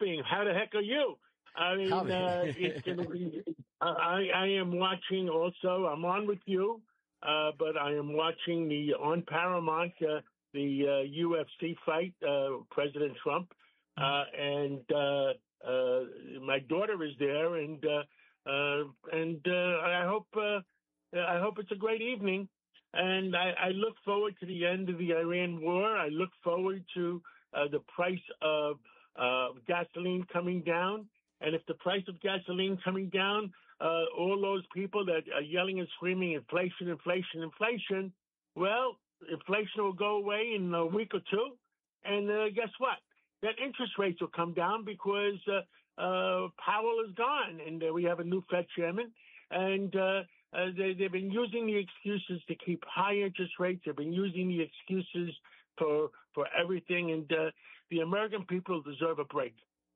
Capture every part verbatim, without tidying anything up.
shopping. How the heck are you? I mean, uh, it's gonna be, I, I am watching also. I'm on with you, uh, but I am watching the on Paramount uh, the uh, U F C fight, uh, President Trump, uh, and uh, uh, my daughter is there, and uh, uh, and uh, I hope uh, I hope it's a great evening, and I, I look forward to the end of the Iran war. I look forward to uh, the price of uh, gasoline coming down. And if the price of gasoline coming down, uh, all those people that are yelling and screaming, inflation, inflation, inflation, well, inflation will go away in a week or two. And uh, guess what? That interest rates will come down because uh, uh, Powell is gone. And uh, we have a new Fed chairman. And uh, uh, they, they've been using the excuses to keep high interest rates. They've been using the excuses for, for everything. And uh, the American people deserve a break.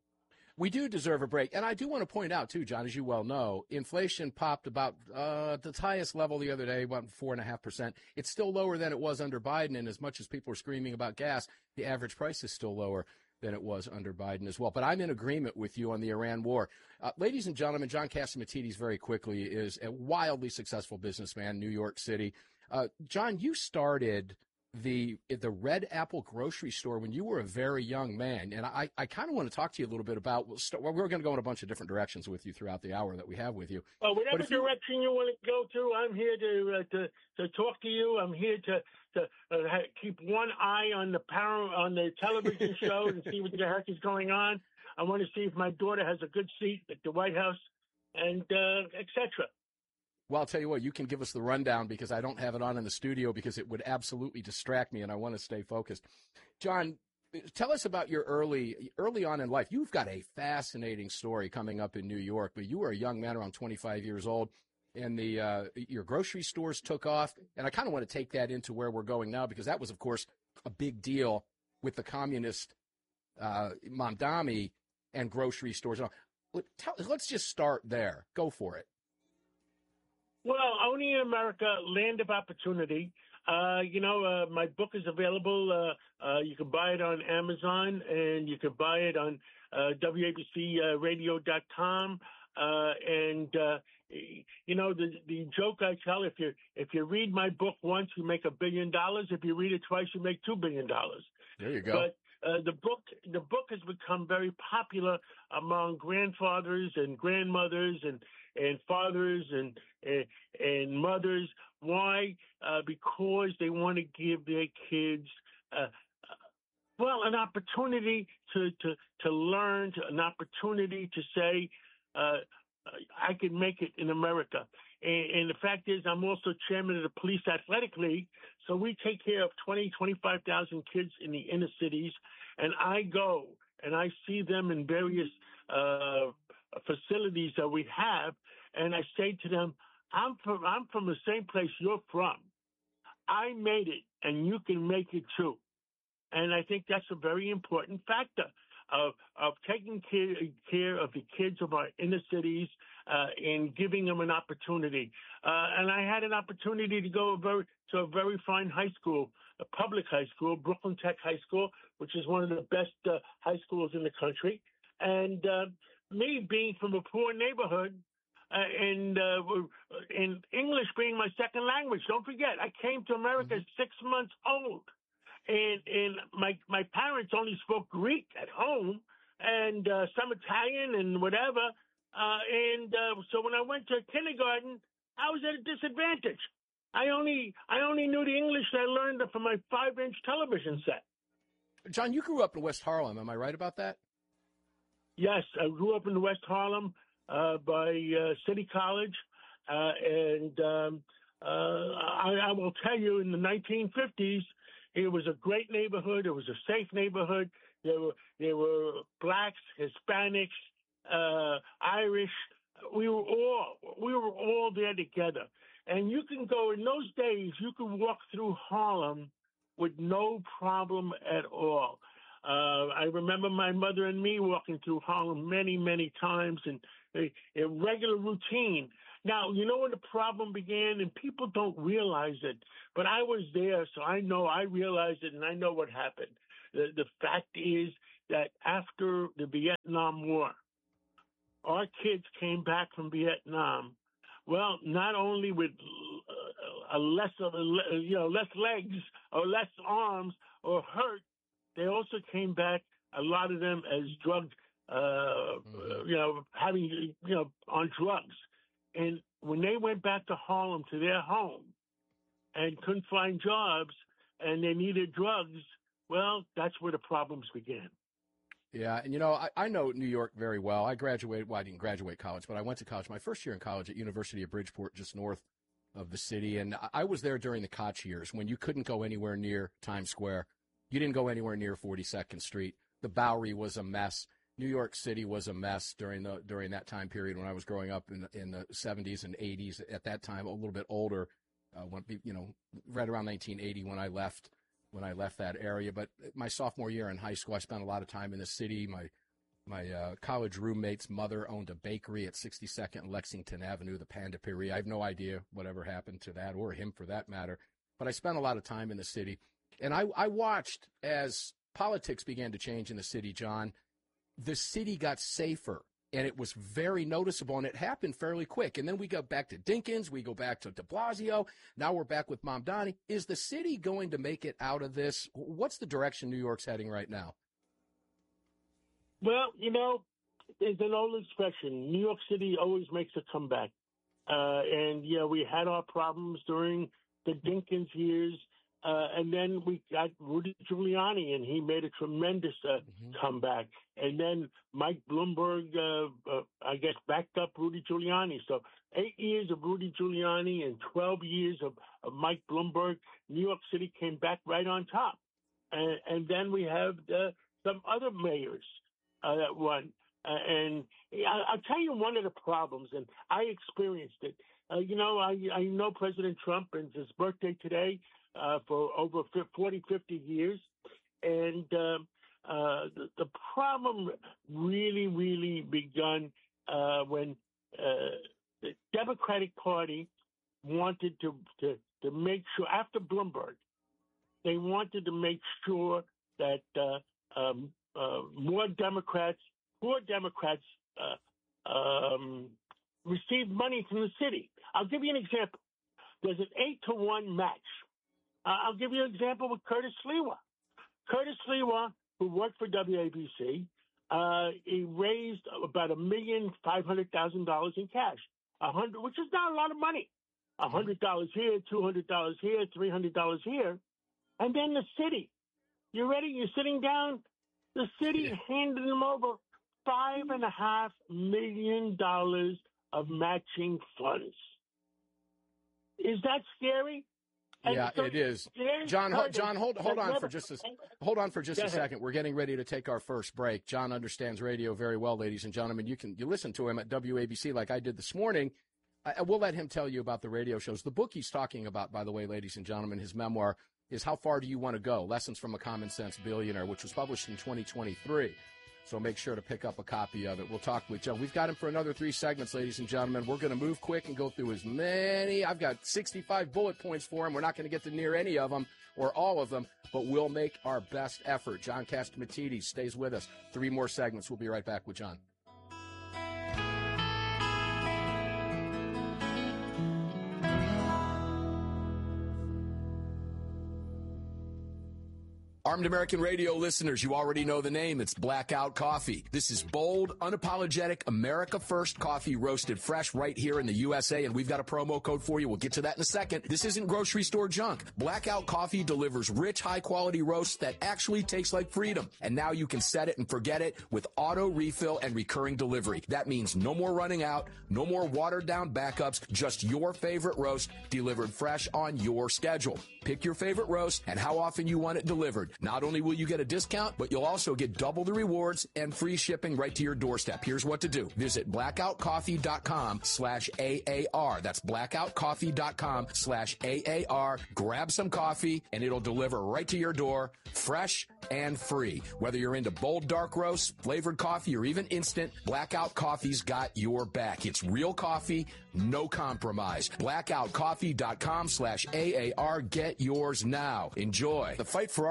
We do deserve a break. And I do want to point out, too, John, as you well know, inflation popped about uh, the highest level the other day, about four point five percent. It's still lower than it was under Biden. And as much as people are screaming about gas, the average price is still lower than it was under Biden as well. But I'm in agreement with you on the Iran war. Uh, ladies and gentlemen, John Catsimatidis, very quickly, is a wildly successful businessman, New York City. Uh, John, you started the the Red Apple grocery store when you were a very young man. And I, I kind of want to talk to you a little bit about, we'll start, well, we're going to go in a bunch of different directions with you throughout the hour that we have with you. Well, whatever direction you, you want to go to, I'm here to, uh, to, to talk to you. I'm here to, to uh, keep one eye on the power, on the television show and see what the heck is going on. I want to see if my daughter has a good seat at the White House and uh, et cetera. Well, I'll tell you what, you can give us the rundown because I don't have it on in the studio because it would absolutely distract me and I want to stay focused. John, tell us about your early early on in life. You've got a fascinating story coming up in New York, but you were a young man around twenty-five years old and the uh, your grocery stores took off. And I kind of want to take that into where we're going now because that was, of course, a big deal with the communist uh, Mamdani and grocery stores. Let's just start there. Go for it. Well, owning in America, land of opportunity. Uh, you know, uh, my book is available. Uh, uh, you can buy it on Amazon and you can buy it on uh, W A B C radio dot com. Uh, and, uh, you know, the the joke I tell, if you if you read my book once, you make a billion dollars. If you read it twice, you make two billion dollars. There you go. But Uh, the book, the book has become very popular among grandfathers and grandmothers and, and fathers and, and, and mothers. Why? Uh, because they want to give their kids, uh, well, an opportunity to, to, to learn, to, an opportunity to say, uh, I can make it in America. And, and the fact is, I'm also chairman of the Police Athletic League. So we take care of twenty, twenty-five thousand kids in the inner cities. And I go and I see them in various uh, facilities that we have. And I say to them, I'm from, I'm from the same place you're from. I made it and you can make it too. And I think that's a very important factor of of taking care, care of the kids of our inner cities uh, and giving them an opportunity. Uh, and I had an opportunity to go very, to a very fine high school, a public high school, Brooklyn Tech High School, which is one of the best uh, high schools in the country. And uh, me being from a poor neighborhood, Uh, and uh, and English being my second language. Don't forget, I came to America mm-hmm. six months old, and and my my parents only spoke Greek at home and uh, some Italian and whatever. Uh, and uh, so when I went to kindergarten, I was at a disadvantage. I only I only knew the English that I learned from my five-inch television set. John, you grew up in West Harlem. Am I right about that? Yes, I grew up in West Harlem. Uh, by uh, City College, uh, and um, uh, I, I will tell you, in the nineteen fifties, it was a great neighborhood. It was a safe neighborhood. There were there were blacks, Hispanics, uh, Irish. We were all we were all there together. And you can go in those days. You could walk through Harlem with no problem at all. Uh, I remember my mother and me walking through Harlem many, many times, and a, a regular routine. Now, you know when the problem began, and people don't realize it, but I was there, so I know, I realized it, and I know what happened. The, the fact is that after the Vietnam War, our kids came back from Vietnam. Well, not only with uh, a less of a, you know less legs or less arms or hurt, they also came back. A lot of them as drug, uh, mm-hmm. you know, having you know on drugs. And when they went back to Harlem to their home and couldn't find jobs and they needed drugs, well, that's where the problems began. Yeah, and, you know, I, I know New York very well. I graduated, well, I didn't graduate college, but I went to college my first year in college at University of Bridgeport, just north of the city. And I was there during the Koch years when you couldn't go anywhere near Times Square. You didn't go anywhere near forty-second Street. The Bowery was a mess. New York City was a mess during the during that time period when I was growing up in in the seventies and eighties. At that time, a little bit older, uh, when, you know, right around nineteen eighty when I left. when I left that area. But my sophomore year in high school, I spent a lot of time in the city. My my uh, college roommate's mother owned a bakery at sixty-second Lexington Avenue, the Panda Pizzeria. I have no idea whatever happened to that, or him for that matter. But I spent a lot of time in the city. And I, I watched as politics began to change in the city, John. The city got safer, and it was very noticeable, and it happened fairly quick. And then we go back to Dinkins. We go back to de Blasio. Now we're back with Mamdani. Is the city going to make it out of this? What's the direction New York's heading right now? Well, you know, there's an old expression. New York City always makes a comeback. Uh, and, yeah, we had our problems during the Dinkins years. Uh, and then we got Rudy Giuliani, and he made a tremendous uh, mm-hmm. comeback. And then Mike Bloomberg, uh, uh, I guess, backed up Rudy Giuliani. So eight years of Rudy Giuliani and twelve years of, of Mike Bloomberg, New York City came back right on top. And, and then we have uh, some other mayors uh, that won. Uh, and I, I'll tell you one of the problems, and I experienced it. Uh, you know, I, I know President Trump, and it's his birthday today. Uh, for over forty, fifty years. And uh, uh, the, the problem really, really begun uh, when uh, the Democratic Party wanted to, to, to make sure, after Bloomberg, they wanted to make sure that uh, um, uh, more Democrats, poor Democrats, uh, um, received money from the city. I'll give you an example. There's an eight to one match. Uh, I'll give you an example with Curtis Sliwa. Curtis Sliwa, who worked for W A B C, uh, he raised about a million five hundred thousand dollars in cash, a hundred, which is not a lot of money. A hundred dollars here, two hundred dollars here, three hundred dollars here, and then the city. You ready? You're sitting down. The city yeah. handed them over five and a half million dollars of matching funds. Is that scary? Yeah, so, it is. John, ho- John, hold hold on for just a hold on for just a second. We're getting ready to take our first break. John understands radio very well, ladies and gentlemen. You can you listen to him at W A B C like I did this morning. I, we'll let him tell you about the radio shows. The book he's talking about, by the way, ladies and gentlemen, his memoir is How Far Do You Want to Go? Lessons from a Common Sense Billionaire, which was published in twenty twenty-three. So make sure to pick up a copy of it. We'll talk with Joe. We've got him for another three segments, ladies and gentlemen. We're going to move quick and go through as many. I've got sixty-five bullet points for him. We're not going to get to near any of them or all of them, but we'll make our best effort. John Catsimatidis stays with us. Three more segments. We'll be right back with John. Armed American Radio listeners, you already know the name. It's Blackout Coffee. This is bold, unapologetic, America First coffee roasted fresh right here in the U S A, and we've got a promo code for you. We'll get to that in a second. This isn't grocery store junk. Blackout Coffee delivers rich, high-quality roasts that actually taste like freedom. And now you can set it and forget it with auto refill and recurring delivery. That means no more running out, no more watered-down backups, just your favorite roast delivered fresh on your schedule. Pick your favorite roast and how often you want it delivered. Not only will you get a discount, but you'll also get double the rewards and free shipping right to your doorstep. Here's what to do. Visit blackoutcoffee.com slash AAR. That's blackoutcoffee.com slash AAR. Grab some coffee, and it'll deliver right to your door, fresh and free. Whether you're into bold dark roasts, flavored coffee, or even instant, Blackout Coffee's got your back. It's real coffee, no compromise. blackoutcoffee.com slash AAR. Get yours now. Enjoy. The fight for our gun rights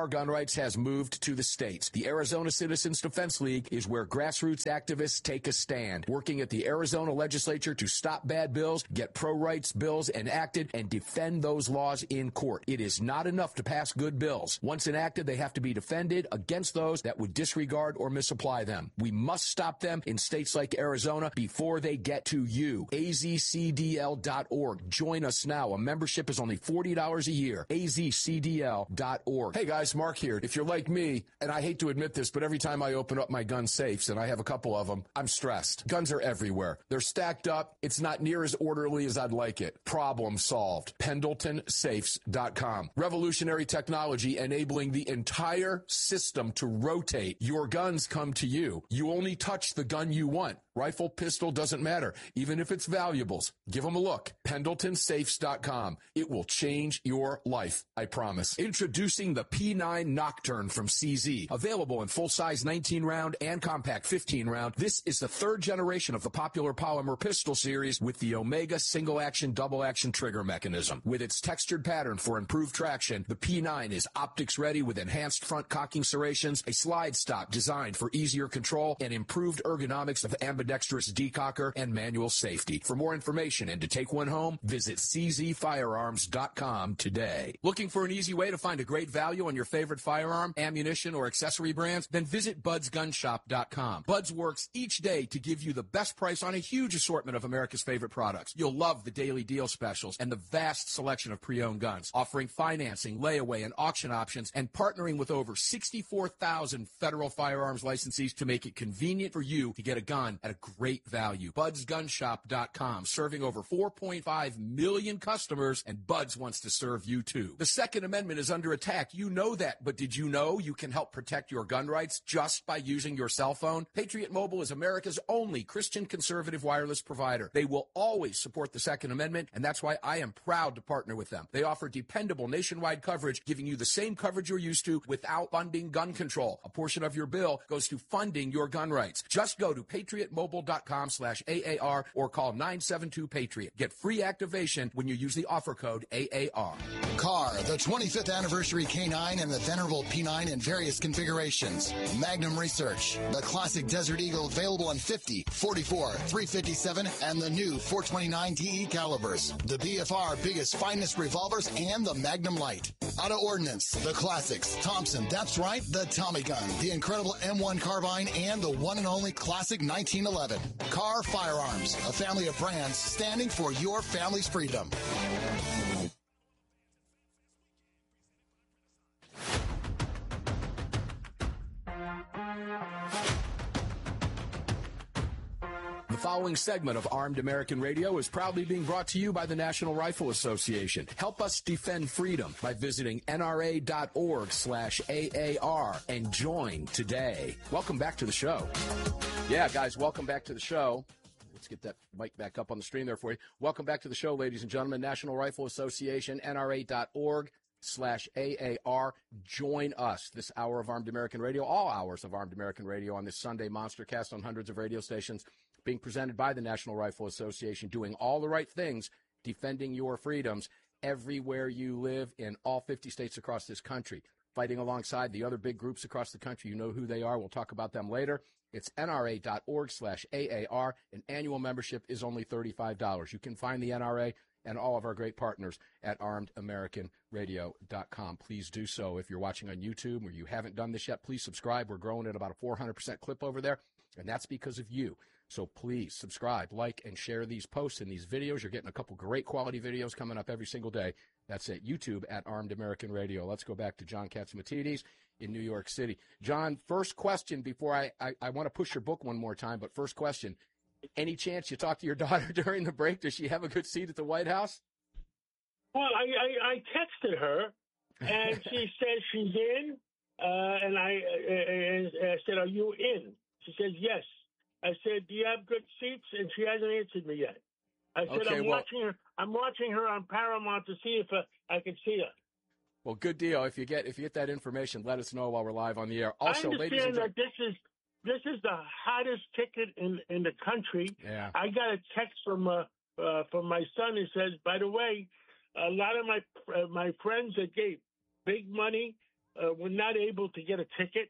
rights has moved to the states. The Arizona Citizens Defense League is where grassroots activists take a stand, working at the Arizona legislature to stop bad bills, get pro-rights bills enacted, and defend those laws in court. It is not enough to pass good bills. Once enacted, they have to be defended against those that would disregard or misapply them. We must stop them in states like Arizona before they get to you. A Z C D L dot org. Join us now. A membership is only forty dollars a year. A Z C D L dot org. Hey guys, Mark here. If you're like me, and I hate to admit this, but every time I open up my gun safes, and I have a couple of them, I'm stressed. Guns are everywhere. They're stacked up. It's not near as orderly as I'd like it. Problem solved. Pendleton Safes dot com. Revolutionary technology enabling the entire system to rotate. Your guns come to you. You only touch the gun you want. Rifle, pistol, doesn't matter. Even if it's valuables, give them a look. Pendleton Safes dot com. It will change your life, I promise. Introducing the P nine Nocturne from C Z. Available in full-size nineteen round and compact fifteen round. This is the third generation of the popular polymer pistol series with the Omega single-action, double-action trigger mechanism. With its textured pattern for improved traction, the P nine is optics-ready with enhanced front cocking serrations, a slide stop designed for easier control, and improved ergonomics of ambidextrous decocker and manual safety. For more information and to take one home, visit C Z firearms dot com today. Looking for an easy way to find a great value on your favorite firearm, ammunition, or accessory brands? Then visit buds gun shop dot com. Buds works each day to give you the best price on a huge assortment of America's favorite products. You'll love the daily deal specials and the vast selection of pre-owned guns, offering financing, layaway, and auction options, and partnering with over sixty-four thousand federal firearms licensees to make it convenient for you to get a gun at a great value. buds gun shop dot com, serving over four point five million customers, and Buds wants to serve you too. The Second Amendment is under attack. You know that, but did you know you can help protect your gun rights just by using your cell phone? Patriot Mobile is America's only Christian conservative wireless provider. They will always support the Second Amendment, and that's why I am proud to partner with them. They offer dependable nationwide coverage, giving you the same coverage you're used to without funding gun control. A portion of your bill goes to funding your gun rights. Just go to patriot mobile dot com slash A A R or call nine seven two Patriot. Get free activation when you use the offer code A A R. Car, the twenty-fifth anniversary K nine and the venerable P nine in various configurations. Magnum Research, the classic Desert Eagle available in fifty, forty-four, three fifty-seven, and the new four twenty-nine T E calibers. The B F R biggest, finest revolvers and the Magnum Light. Auto Ordnance, the classics. Thompson, that's right, the Tommy gun, the incredible M one carbine, and the one and only classic nineteen eleven. Car Firearms, a family of brands standing for your family's freedom. The following segment of Armed American Radio is proudly being brought to you by the National Rifle Association. Help us defend freedom by visiting N R A dot org slash A A R and join today. Welcome back to the show. Yeah, guys, welcome back to the show. Let's get that mic back up on the screen there for you. Welcome back to the show, ladies and gentlemen. National Rifle Association, N R A dot org slash A A R. Join us this hour of Armed American Radio, all hours of Armed American Radio on this Sunday monster cast on hundreds of radio stations, being presented by the National Rifle Association, doing all the right things, defending your freedoms everywhere you live in all fifty states across this country, fighting alongside the other big groups across the country. You know who they are. We'll talk about them later. It's N R A dot org slash A A R. An annual membership is only thirty-five dollars. You can find the N R A and all of our great partners at armed american radio dot com. Please do so. If you're watching on YouTube or you haven't done this yet, please subscribe. We're growing at about a four hundred percent clip over there, and that's because of you. So please subscribe, like, and share these posts and these videos. You're getting a couple great quality videos coming up every single day. That's at YouTube at Armed American Radio. Let's go back to John Catsimatidis in New York City. John, first question before I, I, I want to push your book one more time, but first question. Any chance you talk to your daughter during the break? Does she have a good seat at the White House? Well, I, I, I texted her, and she says she's in, uh, and I, uh, I said, are you in? She says, yes. I said, do you have good seats? And she hasn't answered me yet. I said, okay, I'm well, watching her. I'm watching her on Paramount to see if uh, I can see her. Well, good deal. If you get if you get that information, let us know while we're live on the air. Also, I understand ladies and that this is this is the hottest ticket in in the country. Yeah. I got a text from uh, uh, from my son who says, by the way, a lot of my uh, my friends that gave big money uh, were not able to get a ticket.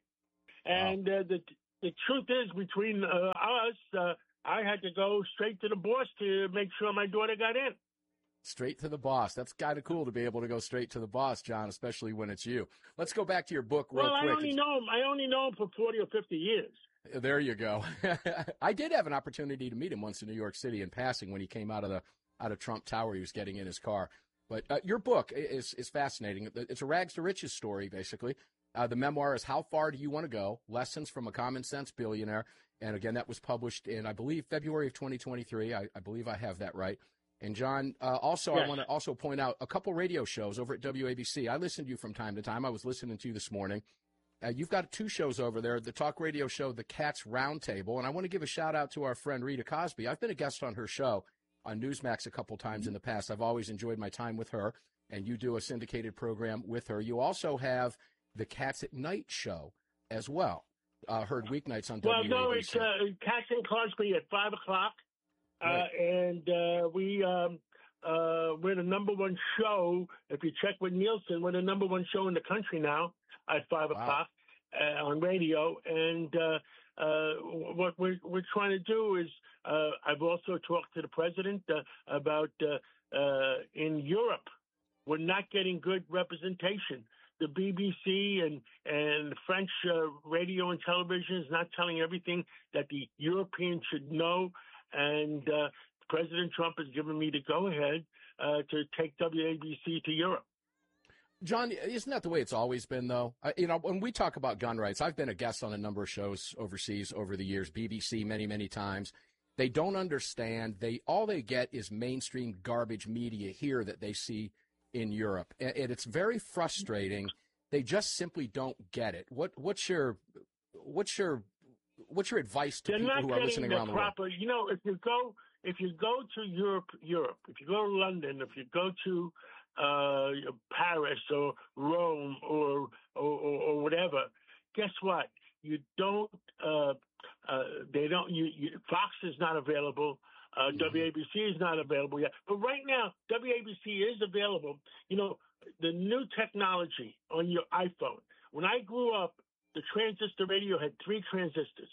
And uh, the the truth is, between uh, us, uh, I had to go straight to the boss to make sure my daughter got in. Straight to the boss. That's kind of cool to be able to go straight to the boss, John, especially when it's you. Let's go back to your book real well, quick. Well, I only know him. I only know him for forty or fifty years. There you go. I did have an opportunity to meet him once in New York City in passing when he came out of the out of Trump Tower. He was getting in his car. But uh, your book is is fascinating. It's a rags to riches story, basically. Uh, the memoir is How Far Do You Want to Go? Lessons from a Common Sense Billionaire. And again, that was published in, I believe, February of twenty twenty-three. I, I believe I have that right. And John, uh, also, yes. I want to also point out a couple radio shows over at W A B C. I listen to you from time to time. I was listening to you this morning. Uh, you've got two shows over there, the talk radio show, The Cats Roundtable. And I want to give a shout out to our friend Rita Cosby. I've been a guest on her show on Newsmax a couple times in the past. I've always enjoyed my time with her. And you do a syndicated program with her. You also have the Cats at Night show as well. Uh, heard weeknights on well, W A B C. Well, no, it's uh, Cats and Cosby at five o'clock. Uh, right. And uh, we, um, uh, we're the number one show. If you check with Nielsen, we're the number one show in the country now at five wow. o'clock uh, on radio. And uh, uh, what we're, we're trying to do is, uh, I've also talked to the president uh, about uh, uh, in Europe, we're not getting good representation. The B B C and, and French uh, radio and television is not telling everything that the Europeans should know. And uh, President Trump has given me the go-ahead uh, to take W A B C to Europe. John, isn't that the way it's always been, though? Uh, you know, when we talk about gun rights, I've been a guest on a number of shows overseas over the years, B B C many, many times. They don't understand. They all they get is mainstream garbage media here that they see in Europe, and it's very frustrating. They just simply don't get it. What what's your what's your what's your advice to They're people who are listening around proper, the world? You know, if you go if you go to Europe, Europe, if you go to London, if you go to uh, Paris or Rome or or, or whatever, guess what? You don't. Uh, uh, they don't. You, you, Fox is not available. Uh, mm-hmm. W A B C is not available yet. But right now, W A B C is available. You know, the new technology on your iPhone. When I grew up, the transistor radio had three transistors.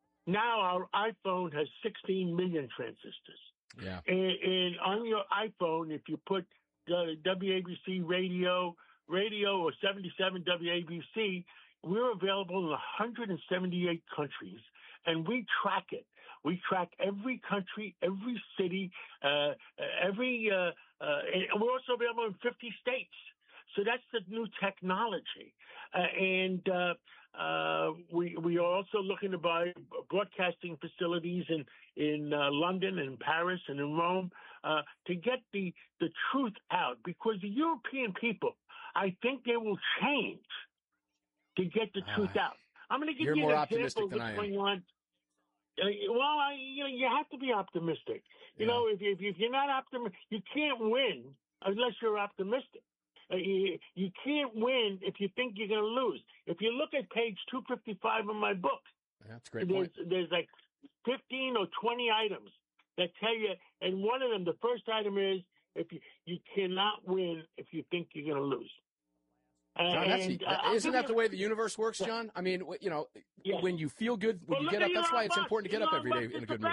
Now our iPhone has sixteen million transistors. Yeah. And, and on your iPhone, if you put uh, W A B C radio, radio or seventy-seven W A B C, we're available in one hundred seventy-eight countries, and we track it. We track every country, every city, uh, every, uh, uh, and we're also available in fifty states. So that's the new technology. Uh, and uh, uh, we we are also looking to buy broadcasting facilities in in uh, London and Paris and in Rome uh, to get the the truth out, because the European people, I think they will change to get the truth uh, out. I'm going to give you're you more an optimistic example than of what's I am. going on. Uh, well, I, you know, you have to be optimistic. You yeah. know, if, if if you're not optimistic, you can't win unless you're optimistic. Uh, you, you can't win if you think you're going to lose. If you look at page two fifty-five of my book, that's a great there's, point. There's like fifteen or twenty items that tell you, and one of them, the first item is if you you cannot win if you think you're going to lose. John, that's and, the, uh, isn't that the way the universe works, John? I mean, you know, yes. when you feel good, when well, you get up, that's Elon why it's Musk. important to get Elon up every Musk day in a good mood.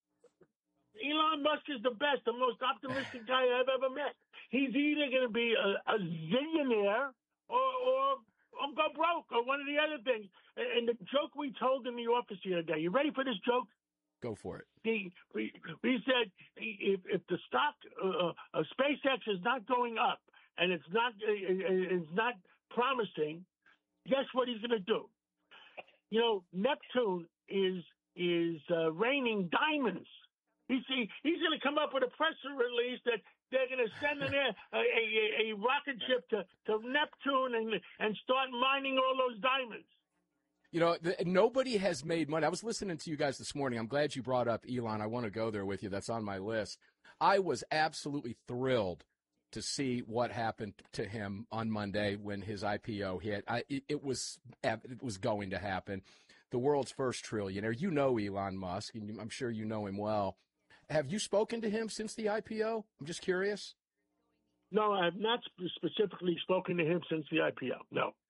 Elon Musk is the best, the most optimistic guy I've ever met. He's either going to be a, a zillionaire or, or, or go broke or one of the other things. And the joke we told in the office the other day, you ready for this joke? Go for it. The, we, we said if, if the stock uh, of SpaceX is not going up and it's not uh, it's not promising, guess what he's going to do? You know, Neptune is is uh, raining diamonds. He's he's going to come up with a press release that they're going to send in a, a, a, a rocket ship to, to Neptune and and start mining all those diamonds. You know, the, nobody has made money. I was listening to you guys this morning. I'm glad you brought up Elon. I want to go there with you. That's on my list. I was absolutely thrilled to see what happened to him on Monday when his I P O hit. I, it, it was it was going to happen. The world's first trillionaire. You know Elon Musk, and I'm sure you know him well. Have you spoken to him since the I P O? I'm just curious. No, I have not specifically spoken to him since the I P O. No.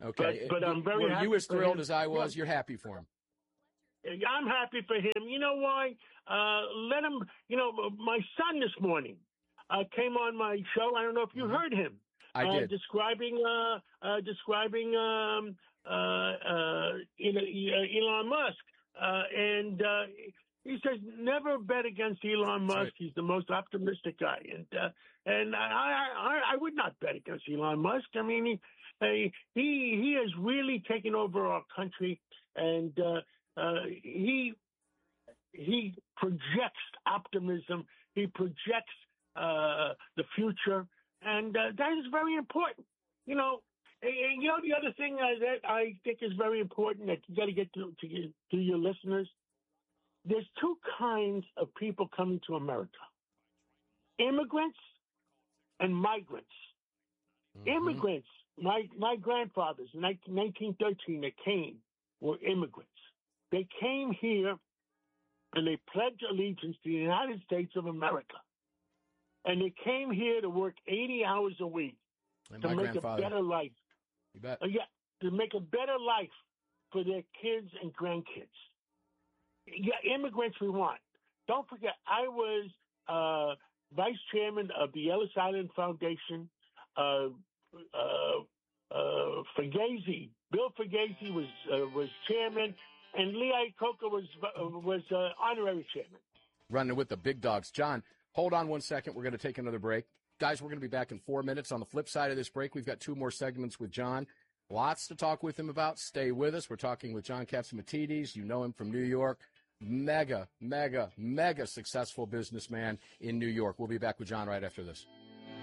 Okay. But, but I'm very Were happy you as for thrilled him. as I was? You're happy for him. I'm happy for him. You know why? Uh, let him, you know, my son this morning uh, came on my show. I don't know if you mm-hmm. heard him. I uh, did. Describing, uh, uh, describing um, uh, uh, Elon Musk. Uh, and uh, he says, never bet against Elon Musk. Right. He's the most optimistic guy. And uh, and I, I, I would not bet against Elon Musk. I mean, he, he, he has really taken over our country. And uh, uh, he he projects optimism. He projects uh, the future. And uh, that is very important. You know, and, you know the other thing uh, that I think is very important that you got to get to, to to your listeners. There's two kinds of people coming to America: immigrants and migrants. Mm-hmm. Immigrants, my my grandfathers in nineteen thirteen that came were immigrants. They came here and they pledged allegiance to the United States of America. And they came here to work eighty hours a week and to make a better life. You bet. Uh, yeah, to make a better life for their kids and grandkids. Yeah, immigrants we want. Don't forget, I was uh, vice chairman of the Ellis Island Foundation. Uh, uh, uh, Fugazi, Bill Fugazi was uh, was chairman, and Lee Iacocca was uh, was uh, honorary chairman. Running with the big dogs, John. Hold on one second. We're going to take another break. Guys, we're going to be back in four minutes. On the flip side of this break, we've got two more segments with John. Lots to talk with him about. Stay with us. We're talking with John Catsimatidis. You know him from New York. Mega, mega, mega successful businessman in New York. We'll be back with John right after this.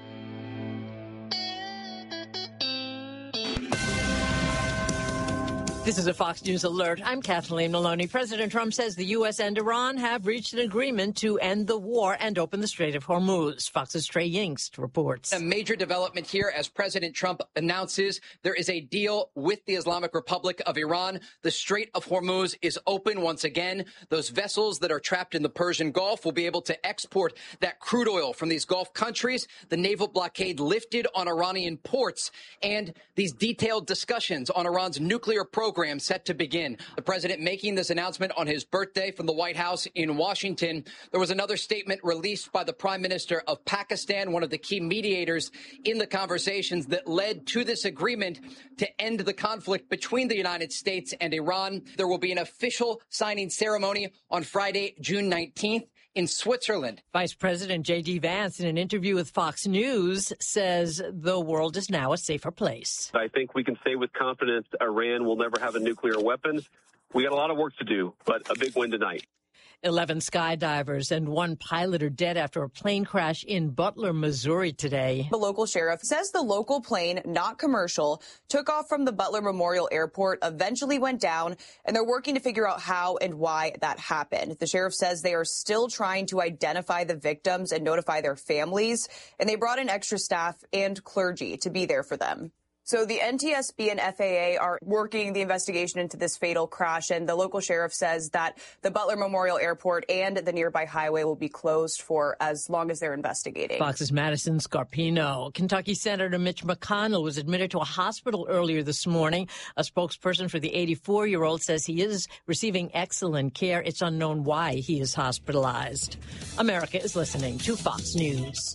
This is a Fox News alert. I'm Kathleen Maloney. President Trump says the U S and Iran have reached an agreement to end the war and open the Strait of Hormuz. Fox's Trey Yingst reports. A major development here as President Trump announces there is a deal with the Islamic Republic of Iran. The Strait of Hormuz is open once again. Those vessels that are trapped in the Persian Gulf will be able to export that crude oil from these Gulf countries. The naval blockade lifted on Iranian ports, and these detailed discussions on Iran's nuclear program set to begin. The president making this announcement on his birthday from the White House in Washington. There was another statement released by the Prime Minister of Pakistan, one of the key mediators in the conversations that led to this agreement to end the conflict between the United States and Iran. There will be an official signing ceremony on Friday, June nineteenth. In Switzerland. Vice President J D. Vance, in an interview with Fox News, says the world is now a safer place. I think we can say with confidence Iran will never have a nuclear weapon. We got a lot of work to do, but a big win tonight. Eleven skydivers and one pilot are dead after a plane crash in Butler, Missouri today. The local sheriff says the local plane, not commercial, took off from the Butler Memorial Airport, eventually went down, and they're working to figure out how and why that happened. The sheriff says they are still trying to identify the victims and notify their families, and they brought in extra staff and clergy to be there for them. So the N T S B and F A A are working the investigation into this fatal crash, and the local sheriff says that the Butler Memorial Airport and the nearby highway will be closed for as long as they're investigating. Fox's Madison Scarpino. Kentucky Senator Mitch McConnell was admitted to a hospital earlier this morning. A spokesperson for the eighty-four-year-old says he is receiving excellent care. It's unknown why he is hospitalized. America is listening to Fox News.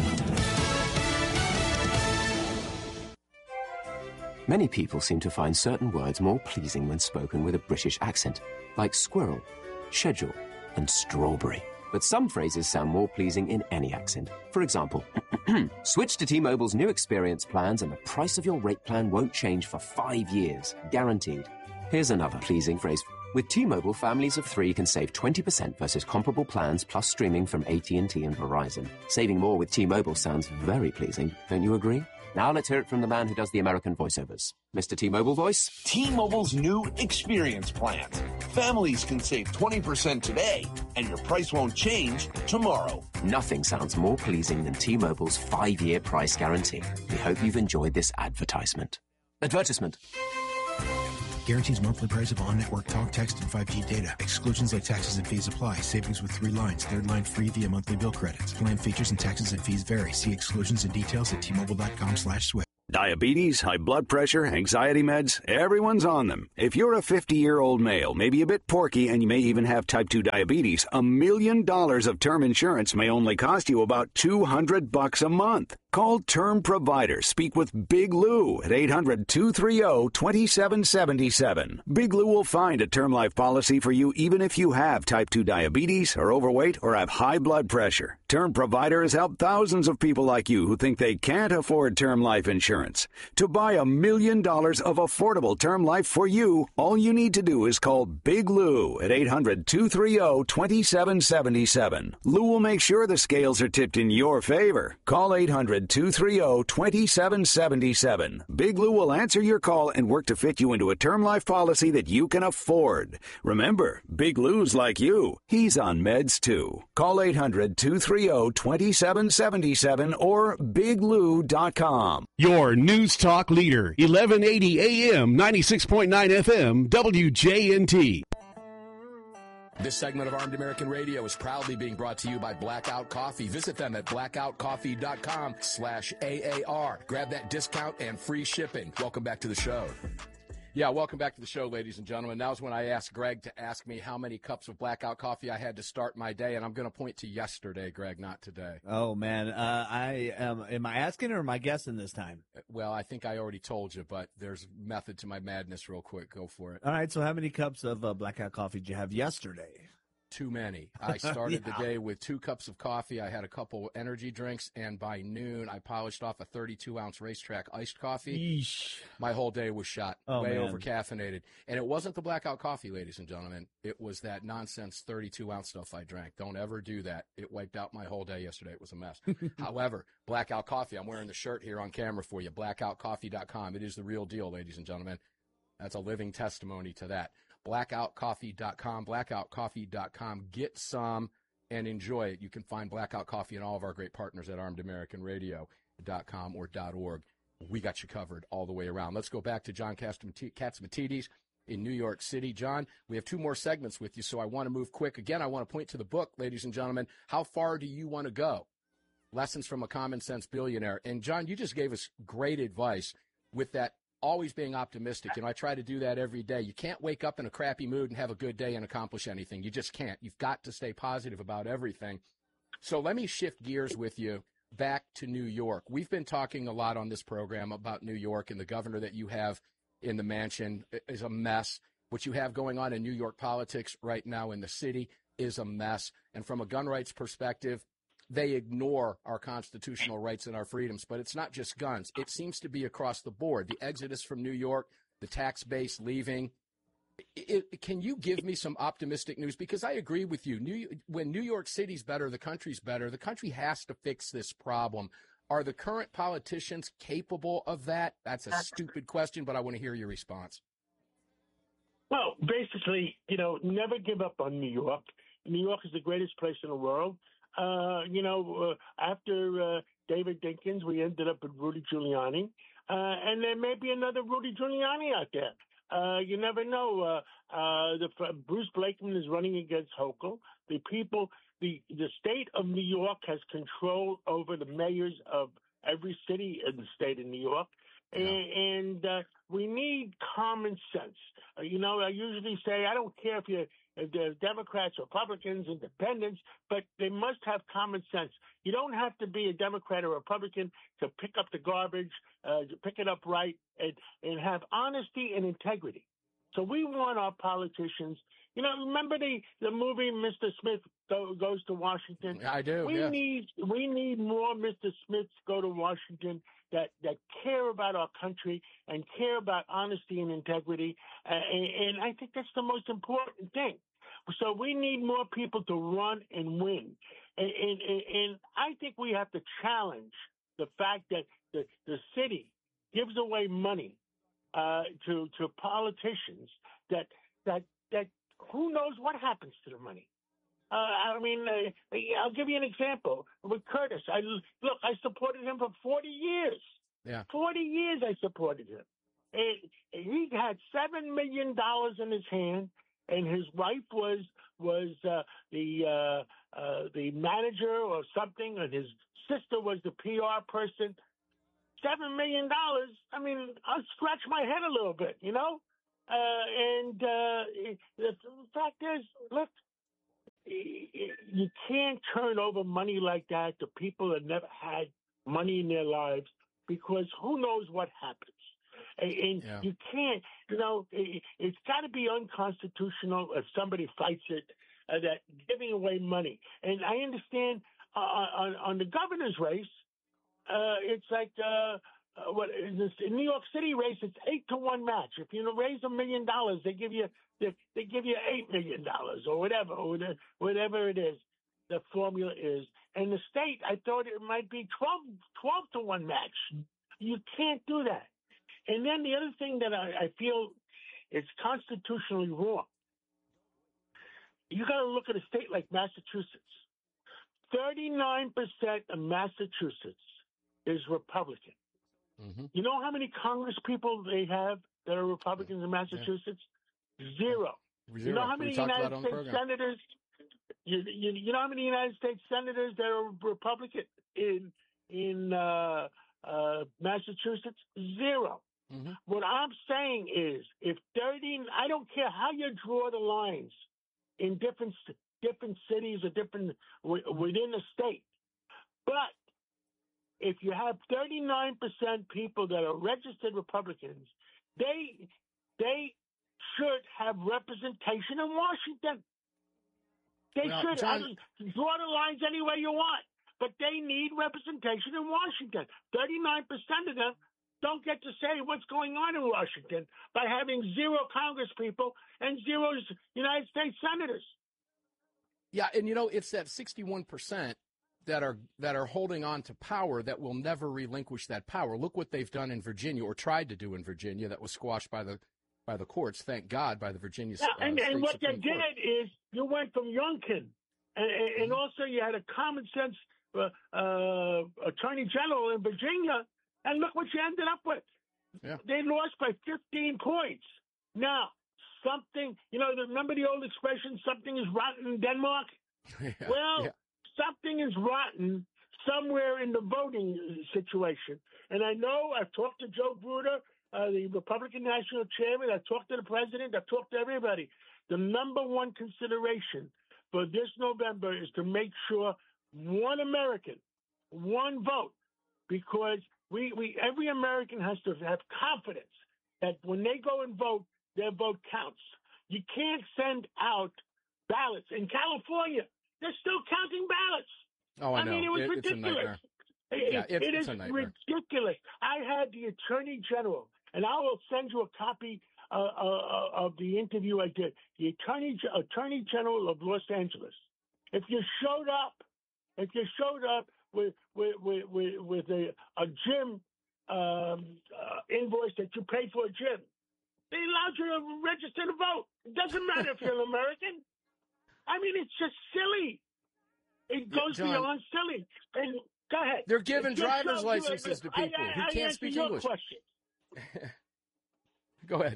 Many people seem to find certain words more pleasing when spoken with a British accent, like squirrel, schedule, and strawberry. But some phrases sound more pleasing in any accent. For example, switch to T-Mobile's new experience plans and the price of your rate plan won't change for five years, guaranteed. Here's another pleasing phrase. With T-Mobile, families of three can save twenty percent versus comparable plans plus streaming from A T and T and Verizon. Saving more with T-Mobile sounds very pleasing, don't you agree? Now let's hear it from the man who does the American voiceovers. Mister T-Mobile voice. T-Mobile's new experience plans. Families can save twenty percent today, and your price won't change tomorrow. Nothing sounds more pleasing than T-Mobile's five-year price guarantee. We hope you've enjoyed this advertisement. Advertisement. Guarantees monthly price of on-network talk, text, and five G data. Exclusions like taxes and fees apply. Savings with three lines. Third line free via monthly bill credits. Plan features and taxes and fees vary. See exclusions and details at T-Mobile.com slash switch. Diabetes, high blood pressure, anxiety meds, everyone's on them. If you're a fifty-year-old male, maybe a bit porky, and you may even have type two diabetes, a million dollars of term insurance may only cost you about two hundred bucks a month. Call Term Provider. Speak with Big Lou at eight hundred, two three zero, two seven seven seven. Big Lou will find a term life policy for you even if you have type two diabetes, are overweight, or have high blood pressure. Term Provider has helped thousands of people like you who think they can't afford term life insurance. To buy a million dollars of affordable term life for you, all you need to do is call Big Lou at eight hundred, two three zero, two seven seven seven. Lou will make sure the scales are tipped in your favor. Call eight hundred, two three zero, two seven seven seven. Big Lou will answer your call and work to fit you into a term life policy that you can afford. Remember, Big Lou's like you. He's on meds too. Call eight hundred, two three zero, two seven seven seven or big lou dot com. Your News Talk leader, eleven eighty A M, ninety-six point nine F M, W J N T. This segment of Armed American Radio is proudly being brought to you by Blackout Coffee. Visit them at blackout coffee dot com slash A A R. Grab that discount and free shipping. Welcome back to the show. Yeah, welcome back to the show, ladies and gentlemen. Now's when I asked Greg to ask me how many cups of Blackout Coffee I had to start my day, and I'm going to point to yesterday, Greg, not today. Oh, man. Uh, I am. Am I asking or am I guessing this time? Well, I think I already told you, but there's method to my madness real quick. Go for it. All right, so how many cups of uh, Blackout Coffee did you have yesterday? Too many. I started yeah. the day with two cups of coffee. I had a couple energy drinks, and by noon, I polished off a thirty-two ounce racetrack iced coffee. Yeesh. My whole day was shot, oh, way man. over caffeinated. And it wasn't the Blackout Coffee, ladies and gentlemen. It was that nonsense thirty-two ounce stuff I drank. Don't ever do that. It wiped out my whole day yesterday. It was a mess. However, Blackout Coffee, I'm wearing the shirt here on camera for you, blackout coffee dot com. It is the real deal, ladies and gentlemen. That's a living testimony to that. blackout coffee dot com, blackout coffee dot com. Get some and enjoy it. You can find Blackout Coffee and all of our great partners at armed american radio dot com or .org. We got you covered all the way around. Let's go back to John Catsimatidis in New York City. John, we have two more segments with you, so I want to move quick. Again, I want to point to the book, ladies and gentlemen. How far do you want to go? Lessons from a Common Sense Billionaire. And, John, you just gave us great advice with that always being optimistic. You know, I try to do that every day. You can't wake up in a crappy mood and have a good day and accomplish anything. You just can't. You've got to stay positive about everything. So let me shift gears with you back to New York. We've been talking a lot on this program about New York, and the governor that you have in the mansion is a mess. What you have going on in New York politics right now in the city is a mess. And from a gun rights perspective, they ignore our constitutional rights and our freedoms. But it's not just guns. It seems to be across the board. The exodus from New York, the tax base leaving. It, it, can you give me some optimistic news? Because I agree with you. New, when New York City's better, the country's better. The country has to fix this problem. Are the current politicians capable of that? That's a stupid question, but I want to hear your response. Well, basically, you know, never give up on New York. New York is the greatest place in the world. Uh, you know, uh, after uh, David Dinkins, we ended up with Rudy Giuliani. Uh, and there may be another Rudy Giuliani out there. Uh, you never know. Uh, uh, the, Bruce Blakeman is running against Hochul. The people, the, the state of New York has control over the mayors of every city in the state of New York. Yeah. And, and uh, we need common sense. Uh, you know, I usually say, I don't care if you're if they're Democrats, Republicans, Independents, but they must have common sense. You don't have to be a Democrat or Republican to pick up the garbage, uh, to pick it up right, and, and have honesty and integrity. So we want our politicians. You know, remember the, the movie Mister Smith go, Goes to Washington? I do. We yes. need we need more Mister Smiths go to Washington that, that care about our country and care about honesty and integrity. Uh, and, and I think that's the most important thing. So we need more people to run and win. And, and, and I think we have to challenge the fact that the, the city gives away money uh, to to politicians that that that who knows what happens to the money. Uh, I mean, uh, I'll give you an example with Curtis. I look, I supported him for forty years. Yeah, forty years I supported him. And he had seven million dollars in his hand, and his wife was was uh, the uh, uh, the manager or something, and his sister was the P R person. seven million dollars, I mean, I'll scratch my head a little bit, you know? Uh, and uh, the fact is, look, you can't turn over money like that to people that never had money in their lives, because who knows what happens. And, and yeah. you can't, you know, it, it's got to be unconstitutional if somebody fights it, uh, that giving away money. And I understand uh, on, on the governor's race, uh, it's like, uh, uh, what in this in New York City race, it's eight to one match. If you raise a million dollars, they give you they, they give you eight million dollars or whatever, or the, whatever it is. The formula is. And the state, I thought it might be twelve, twelve to one match. You can't do that. And then the other thing that I, I feel is constitutionally wrong. You got to look at a state like Massachusetts. thirty-nine percent of Massachusetts is Republican. Mm-hmm. You know how many Congress people they have that are Republicans in Massachusetts? Yeah. Zero. Zero. You know how many United States senators? You, you, you know how many United States senators that are Republican in in uh, uh, Massachusetts? Zero. Mm-hmm. What I'm saying is, if thirty, I don't care how you draw the lines in different different cities or different within the state, but if you have thirty-nine percent people that are registered Republicans, they they should have representation in Washington. They well, should John, draw the lines any way you want, but they need representation in Washington. thirty-nine percent of them don't get to say what's going on in Washington by having zero Congress people and zero United States senators. Yeah, and you know, it's that sixty-one percent that are that are holding on to power that will never relinquish that power. Look what they've done in Virginia, or tried to do in Virginia, that was squashed by the by the courts, thank God, by the Virginia yeah, uh, and, State and what Supreme they Court. did is you went from Youngkin, and, and mm-hmm. also you had a common sense uh, uh, attorney general in Virginia, and look what you ended up with. Yeah. They lost by fifteen points. Now, something, you know, remember the old expression, something is rotten in Denmark? yeah. Well, yeah. something is rotten somewhere in the voting situation. And I know I've talked to Joe Bruder, uh, the Republican National Chairman. I've talked to the president. I've talked to everybody. The number one consideration for this November is to make sure one American, one vote, because we, we every American has to have confidence that when they go and vote, their vote counts. You can't send out ballots. In California, they're still counting ballots. Oh, I, I know. mean, it was it, ridiculous. It's a nightmare. It, yeah, it's, it it's is a nightmare. ridiculous. I had the Attorney General, and I will send you a copy uh, uh, of the interview I did. The Attorney Attorney General of Los Angeles. If you showed up, if you showed up with with with, with, with a, a gym um, uh, invoice that you paid for a gym, they allowed you to register to vote. It doesn't matter if you're an American. I mean, it's just silly. It goes John, beyond silly. And go ahead. They're giving driver's licenses to people I, I, who I can't speak English. Question. Go ahead.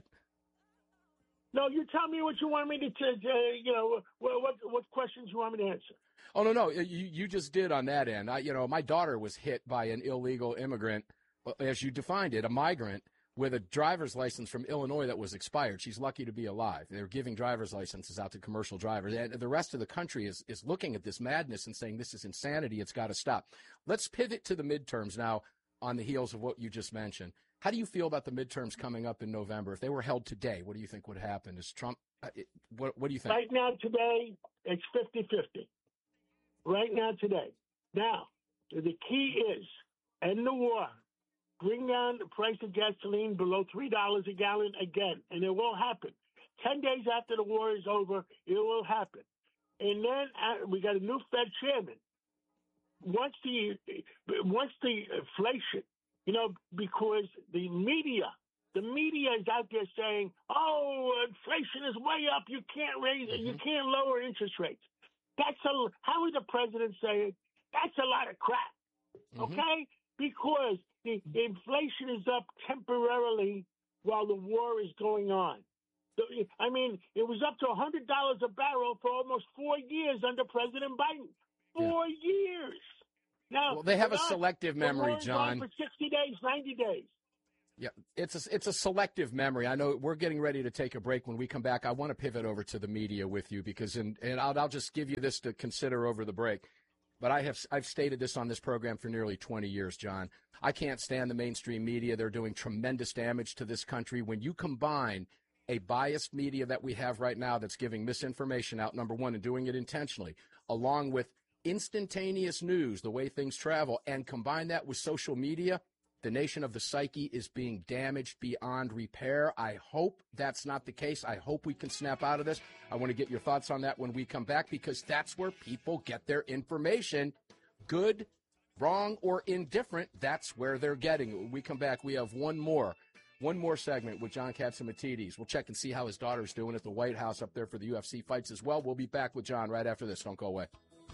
No, you tell me what you want me to, to uh, you know, what, what what questions you want me to answer. Oh, no, no. You, you just did on that end. I, you know, my daughter was hit by an illegal immigrant, as you defined it, a migrant, with a driver's license from Illinois that was expired. She's lucky to be alive. They're giving driver's licenses out to commercial drivers. And the rest of the country is, is looking at this madness and saying this is insanity. It's got to stop. Let's pivot to the midterms now on the heels of what you just mentioned. How do you feel about the midterms coming up in November? If they were held today, what do you think would happen? Is Trump, what, what do you think? Right now, today, it's fifty-fifty. Right now, today. Now, the key is end the war. Bring down the price of gasoline below three dollars a gallon again, and it will happen. Ten days after the war is over, it will happen. And then uh, we got a new Fed chairman. Once the once the inflation, you know, because the media, the media is out there saying, "Oh, inflation is way up. You can't raise it. Mm-hmm. You can't lower interest rates." That's a how would the president say it? That's a lot of crap. Mm-hmm. Okay, because the inflation is up temporarily while the war is going on. I mean, it was up to one hundred dollars a barrel for almost four years under President Biden. Four yeah. years. Now, well, they have a us, selective memory, we're John. For sixty days, ninety days. Yeah, it's a, it's a selective memory. I know we're getting ready to take a break. When we come back, I want to pivot over to the media with you because, in, and I'll, I'll just give you this to consider over the break. But I have I've stated this on this program for nearly twenty years, John. I can't stand the mainstream media. They're doing tremendous damage to this country. When you combine a biased media that we have right now that's giving misinformation out, number one, and doing it intentionally, along with instantaneous news, the way things travel, and combine that with social media, the nation of the psyche is being damaged beyond repair. I hope that's not the case. I hope we can snap out of this. I want to get your thoughts on that when we come back, because that's where people get their information. Good, wrong, or indifferent, that's where they're getting it. When we come back, we have one more. One more segment with John Catsimatidis. We'll check and see how his daughter's doing at the White House up there for the U F C fights as well. We'll be back with John right after this. Don't go away.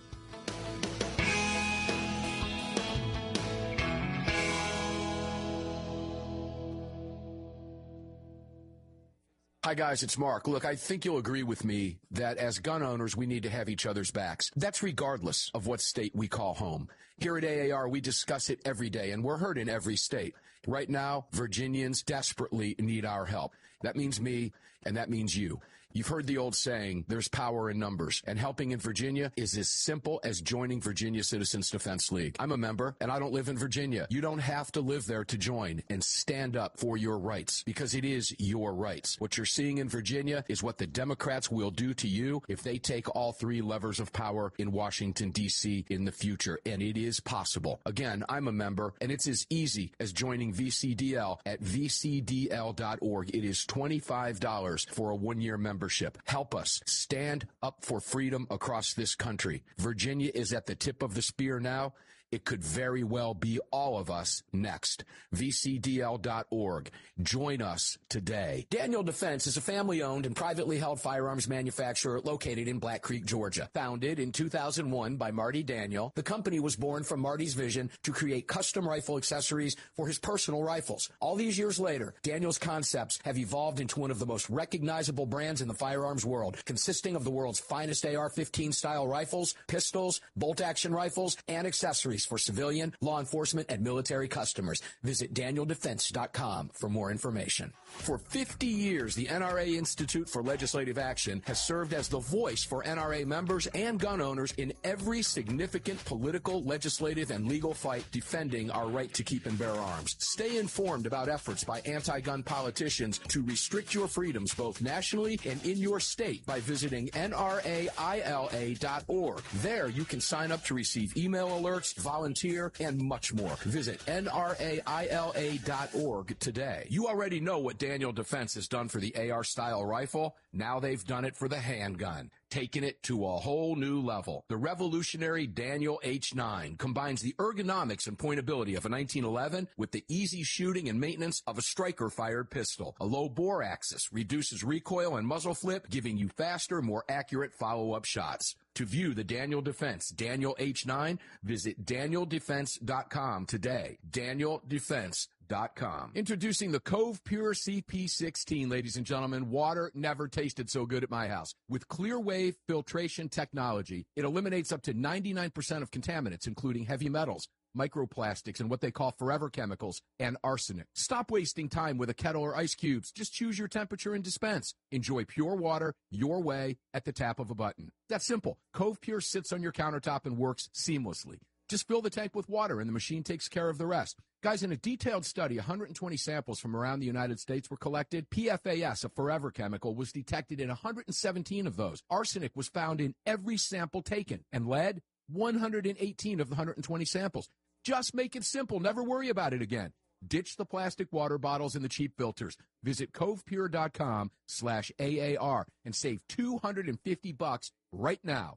Hi, guys, it's Mark. Look, I think you'll agree with me that as gun owners, we need to have each other's backs. That's regardless of what state we call home. Here at A A R, we discuss it every day, and we're heard in every state. Right now, Virginians desperately need our help. That means me, and that means you. You've heard the old saying, there's power in numbers, and helping in Virginia is as simple as joining Virginia Citizens Defense League. I'm a member, and I don't live in Virginia. You don't have to live there to join and stand up for your rights, because it is your rights. What you're seeing in Virginia is what the Democrats will do to you if they take all three levers of power in Washington, D C in the future, and it is possible. Again, I'm a member, and it's as easy as joining V C D L at v c d l dot org. It is twenty-five dollars for a one-year membership. Help us stand up for freedom across this country. Virginia is at the tip of the spear now. It could very well be all of us next. v c d l dot org. Join us today. Daniel Defense is a family-owned and privately held firearms manufacturer located in Black Creek, Georgia. Founded in two thousand one by Marty Daniel, the company was born from Marty's vision to create custom rifle accessories for his personal rifles. All these years later, Daniel's concepts have evolved into one of the most recognizable brands in the firearms world, consisting of the world's finest A R fifteen style rifles, pistols, bolt-action rifles, and accessories for civilian, law enforcement, and military customers. Visit daniel defense dot com for more information. For fifty years, the N R A Institute for Legislative Action has served as the voice for N R A members and gun owners in every significant political, legislative, and legal fight defending our right to keep and bear arms. Stay informed about efforts by anti-gun politicians to restrict your freedoms both nationally and in your state by visiting N R A I L A dot org. There you can sign up to receive email alerts, volunteer, and much more. Visit N R A I L A dot org today. You already know what Daniel Defense has done for the A R-style rifle. Now they've done it for the handgun, taking it to a whole new level. The revolutionary Daniel H nine combines the ergonomics and pointability of a nineteen eleven with the easy shooting and maintenance of a striker-fired pistol. A low bore axis reduces recoil and muzzle flip, giving you faster, more accurate follow-up shots. To view the Daniel Defense Daniel H nine, visit daniel defense dot com today. daniel defense dot com. Introducing the Cove Pure C P sixteen, ladies and gentlemen. Water never tasted so good at my house. With clear wave filtration technology, it eliminates up to ninety-nine percent of contaminants, including heavy metals, microplastics, and what they call forever chemicals, and arsenic. Stop wasting time with a kettle or ice cubes. Just choose your temperature and dispense. Enjoy pure water your way at the tap of a button. That's simple. Cove Pure sits on your countertop and works seamlessly. Just fill the tank with water, and the machine takes care of the rest. Guys, in a detailed study, one hundred twenty samples from around the United States were collected. P F A S, a forever chemical, was detected in one hundred seventeen of those. Arsenic was found in every sample taken. And lead, one hundred eighteen of the one hundred twenty samples. Just make it simple. Never worry about it again. Ditch the plastic water bottles and the cheap filters. Visit covepure.com slash AAR and save two hundred fifty bucks right now.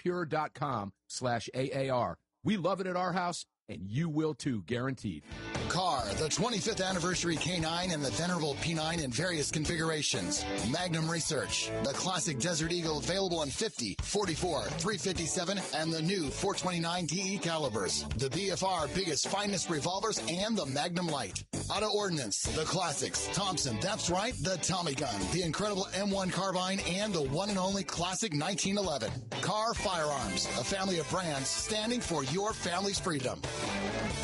covepure.com slash AAR. We love it at our house, and you will too, guaranteed. Car, the twenty-fifth anniversary K nine and the venerable P nine in various configurations. Magnum Research, the classic Desert Eagle available in fifty, forty-four, three fifty-seven, and the new four twenty-nine T E calibers. The B F R biggest, finest revolvers and the Magnum Light. Auto Ordnance, the classics. Thompson, that's right, the Tommy gun, the incredible M one carbine, and the one and only classic nineteen eleven. Car Firearms, a family of brands standing for your family's freedom.